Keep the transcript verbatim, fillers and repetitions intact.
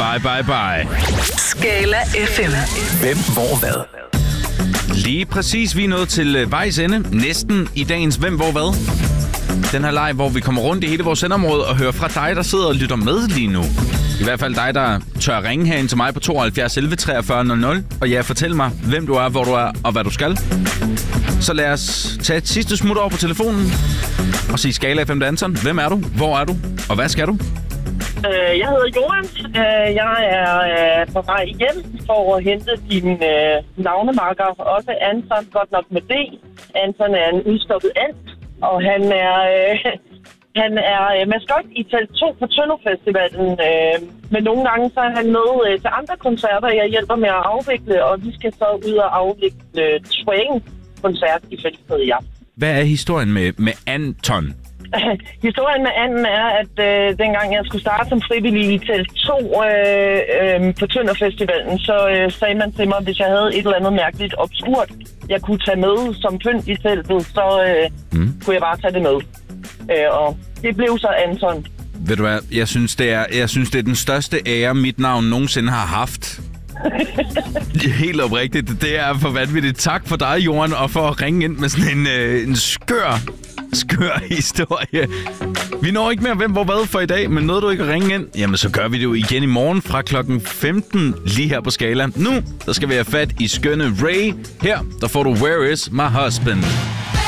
Bye, bye, bye. Skala F M. Hvem, hvor, hvad? Lige præcis, vi er nået til øh, vejs ende. Næsten i dagens Hvem, hvor, hvad? Den her leg, hvor vi kommer rundt i hele vores sendområde og hører fra dig, der sidder og lytter med lige nu. I hvert fald dig, der tør ringe herind til mig på tooghalvfjerds elleve treogfyrre nul nul. Og ja, fortæl mig, hvem du er, hvor du er og hvad du skal. Så lad os tage et sidste smut over på telefonen og sige Skala F M danseren. Hvem er du? Hvor er du? Og hvad skal du? Uh, jeg hedder Johan. Uh, jeg er uh, på vej hjem for at hente din uh, navnemarker. Også Anton, godt nok med D. Anton er en udstoppet and, og han er, uh, han er uh, maskot i telt to på Tønderfestivalen. Uh, men nogle gange så er han med uh, til andre koncerter, jeg hjælper med at afvikle, og vi skal så ud og afvikle uh, Twang-koncert i Fældsted i aften. Hvad er historien med, med Anton? Historien med anden er, at øh, dengang jeg skulle starte som frivillig i telt to øh, øh, på Tønderfestivalen, så øh, sagde man til mig, at hvis jeg havde et eller andet mærkeligt obskurt, jeg kunne tage med som pynt i teltet, så øh, mm. kunne jeg bare tage det med. Øh, og det blev så Anton. Ved du hvad, jeg synes, det er, jeg synes, det er den største ære, mit navn nogensinde har haft. Helt oprigtigt. Det er for vanvittigt. Tak for dig, Johan, og for at ringe ind med sådan en, øh, en skør, skør historie. Vi når ikke mere Hvem, hvor, hvad for i dag, men nåede du ikke at ringe ind, jamen så gør vi det jo igen i morgen fra klokken femten lige her på Skala. Nu, der skal vi have fat i skønne Ray. Her, der får du Where Is My Husband.